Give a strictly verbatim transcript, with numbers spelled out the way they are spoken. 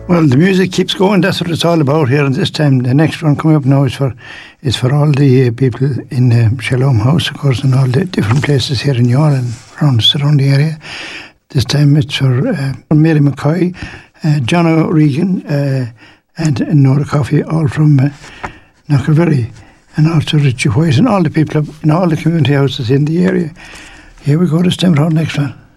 Well, the music keeps going. That's what it's all about here. And this time, the next one coming up now is for is for all the uh, people in uh, Shalom House, of course, and all the different places here in Youghal and around the surrounding area. This time it's for uh, Mary McCoy, uh, John O'Regan, uh, and Nora Coffey, all from uh, Knockelberry, and also Richie White, and all the people in all the community houses in the area. Here we go. This time around, next one.